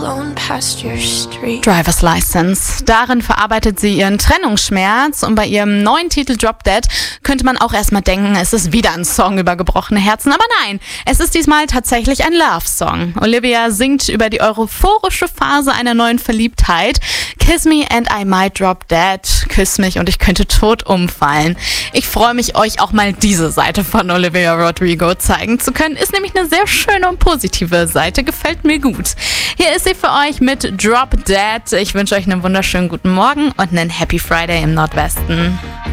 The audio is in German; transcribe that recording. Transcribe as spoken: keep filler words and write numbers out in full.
blown past your street. Driver's License. Darin verarbeitet sie ihren Trennungsschmerz und bei ihrem neuen Titel Drop Dead könnte man auch erstmal denken, es ist wieder ein Song über gebrochene Herzen, aber nein, es ist diesmal tatsächlich ein Love-Song. Olivia singt über die euphorische Phase einer neuen Verliebtheit. Kiss me and I might drop dead. Küss mich und ich könnte tot umfallen. Ich freue mich, euch auch mal diese Seite von Olivia Rodrigo zeigen zu können. Ist nämlich eine sehr schöne und positive Seite, gefällt mir gut. Hier ist sie für euch mit Drop Dead. Ich wünsche euch einen wunderschönen guten Morgen und einen Happy Friday im Nordwesten.